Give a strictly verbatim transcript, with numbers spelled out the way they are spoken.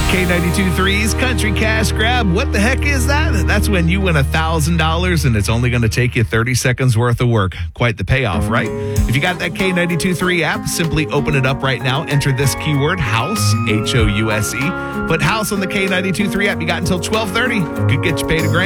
K ninety-two three's Country Cash Grab. What the heck is that? That's when you win one thousand dollars and it's only going to take you thirty seconds worth of work. Quite the payoff, right? If you got that K ninety-two three app, simply open it up right now. Enter this keyword, house, H O U S E. Put house on the K ninety-two three app. You got until twelve thirty. Could get you paid a grand.